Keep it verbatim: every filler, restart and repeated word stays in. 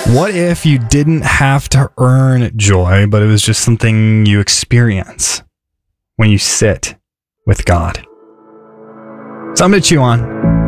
What if you didn't have to earn joy, but it was just something you experience when you sit with God? Something to chew on.